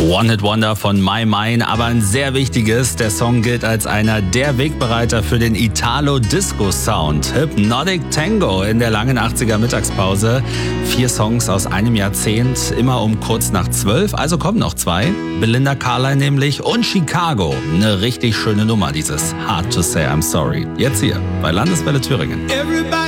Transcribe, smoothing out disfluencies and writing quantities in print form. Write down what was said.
One-Hit-Wonder von My Mine, aber ein sehr wichtiges. Der Song gilt als einer der Wegbereiter für den Italo-Disco-Sound. Hypnotic Tango in der langen 80er Mittagspause. 4 Songs aus einem Jahrzehnt, immer um kurz nach 12, also kommen noch 2. Belinda Carlisle nämlich und Chicago. Eine richtig schöne Nummer, dieses Hard to Say I'm Sorry. Jetzt hier bei Landeswelle Thüringen.